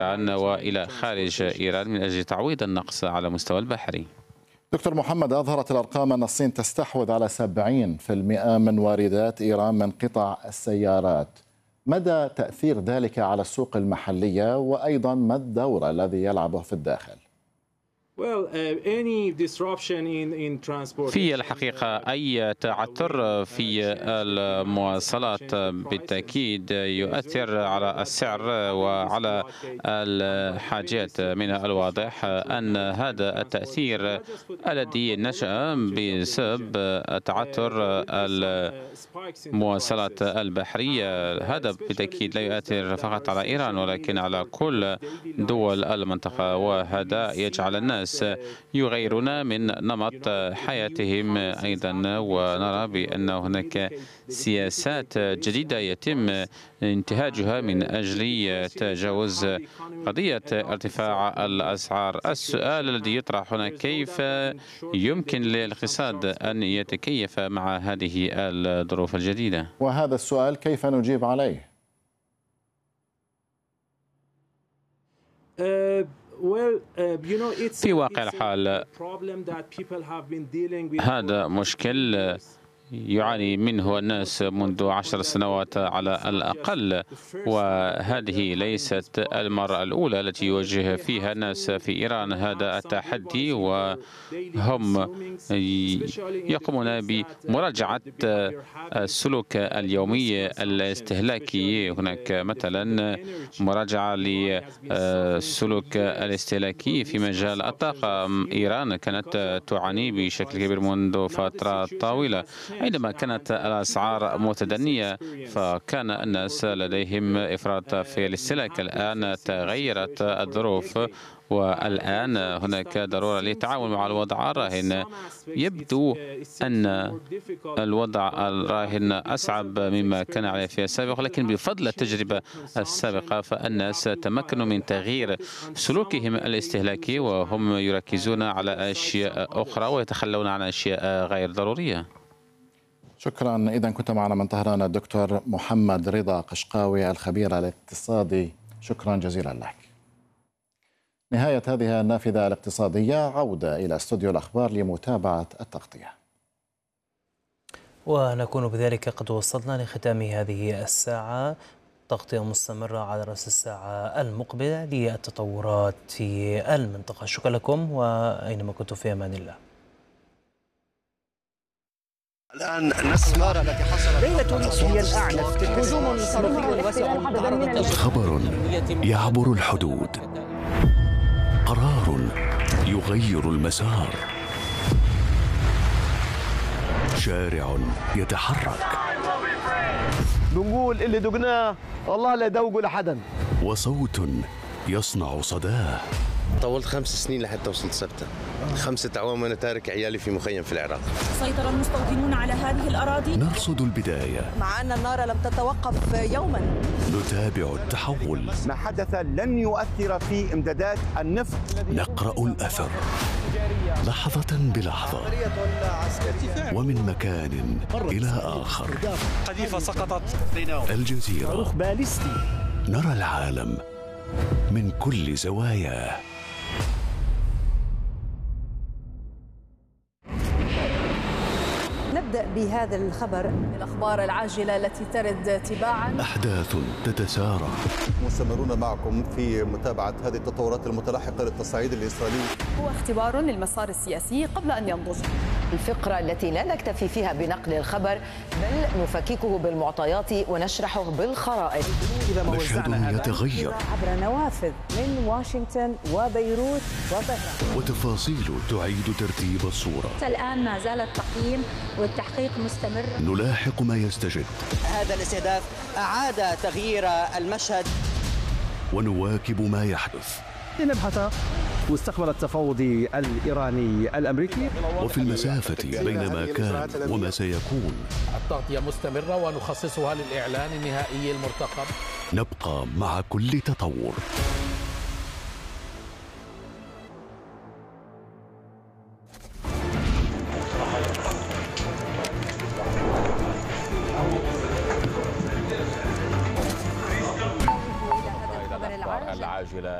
إيران وإلى خارج إيران من أجل تعويض النقص على مستوى البحري. دكتور محمد، أظهرت الأرقام أن الصين تستحوذ على 70% من واردات إيران من قطع السيارات. مدى تأثير ذلك على السوق المحلية، وأيضا ما الدور الذي يلعبه في الداخل؟ في الحقيقة أي تعثر في المواصلات بالتأكيد يؤثر على السعر وعلى الحاجات. من الواضح أن هذا التأثير الذي نشأ بسبب تعثر المواصلات البحرية هذا بالتأكيد لا يؤثر فقط على إيران ولكن على كل دول المنطقة، وهذا يجعل الناس يغيرون من نمط حياتهم أيضا. ونرى بأن هناك سياسات جديدة يتم انتهاجها من أجل تجاوز قضية ارتفاع الأسعار. السؤال الذي يطرح هنا: كيف يمكن للاقتصاد أن يتكيف مع هذه الظروف الجديدة؟ وهذا السؤال كيف نجيب عليه؟ في واقع الحال هذا مشكل يعاني منه الناس منذ 10 سنوات على الأقل، وهذه ليست المرة الأولى التي يواجه فيها الناس في إيران هذا التحدي، وهم يقومون بمراجعة السلوك اليومي الاستهلاكي. هناك مثلا مراجعة للسلوك الاستهلاكي في مجال الطاقة. إيران كانت تعاني بشكل كبير منذ فترة طويلة. عندما كانت الأسعار متدنية فكان الناس لديهم إفراط في الاستهلاك. الآن تغيرت الظروف والآن هناك ضرورة للتعامل مع الوضع الراهن. يبدو أن الوضع الراهن أصعب مما كان عليه في السابق، ولكن بفضل التجربة السابقة فالناس تمكنوا من تغيير سلوكهم الاستهلاكي وهم يركزون على أشياء أخرى ويتخلون عن أشياء غير ضرورية. شكرا. إذا كنت معنا من طهران الدكتور محمد رضا قشقاوي الخبير الاقتصادي، شكرا جزيلا لك. نهاية هذه النافذة الاقتصادية، عودة إلى استوديو الأخبار لمتابعة التغطية. ونكون بذلك قد وصلنا لختام هذه الساعة. تغطية مستمرة على رأس الساعة المقبلة للتطورات في المنطقة. شكرا لكم وأينما كنتم في أمان الله. الآن نسمع التي حصلت ليلة هي الأعنف هجوم صاروخي واسع. خبر يعبر الحدود، قرار يغير المسار، شارع يتحرك. بنقول اللي دقناه والله لا يدوقوا لحدا، وصوت يصنع صداه. طولت 5 سنين لحتى وصلت سبتة. 5 أعوام وأنا تارك عيالي في مخيم في العراق. سيطر المستوطنون على هذه الأراضي. نرصد البداية مع أن النار لم تتوقف يوما. نتابع التحول. ما حدث لن يؤثر في إمدادات النفط. نقرأ الأثر لحظة بلحظة ومن مكان إلى آخر. قذيفة سقطت. الجزيرة، نرى العالم من كل زواياه. نبدأ بهذا الخبر، الأخبار العاجلة التي ترد تباعا. أحداث تتسارع. مستمرون معكم في متابعة هذه التطورات المتلاحقة للتصعيد الإسرائيلي. هو اختبار للمسار السياسي قبل أن ينضج. الفقرة التي لا نكتفي فيها بنقل الخبر بل نفككه بالمعطيات ونشرحه بالخرائط. مشهد يتغير عبر نوافذ من واشنطن وبيروت وطهران، وتفاصيل تعيد ترتيب الصورة. الآن ما زال التقييم والتحقيق مستمر. نلاحق ما يستجد. هذا الاستهداف أعاد تغيير المشهد ونواكب ما يحدث. لنبحث مستقبل التفاوض الإيراني الأمريكي. وفي المسافة بين ما كان وما سيكون التغطية مستمرة ونخصصها للإعلان النهائي المرتقب. نبقى مع كل تطور.